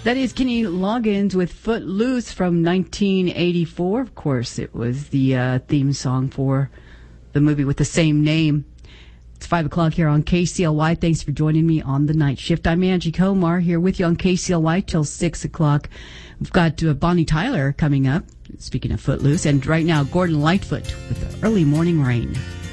That is Kenny Loggins with Footloose from 1984. Of course, it was the theme song for the movie with the same name. It's 5 o'clock here on KCLY. Thanks for joining me on the night shift. I'm Angie Komar here with you on KCLY till 6 o'clock. We've got Bonnie Tyler coming up, speaking of Footloose, and right now Gordon Lightfoot with the Early Morning Rain.